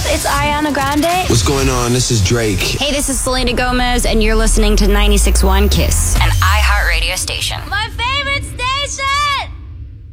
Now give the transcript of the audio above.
it's Ariana Grande. What's going on? This is Drake. Hey, this is Selena Gomez, and you're listening to 96.1 KISS, an iHeartRadio station. My favorite.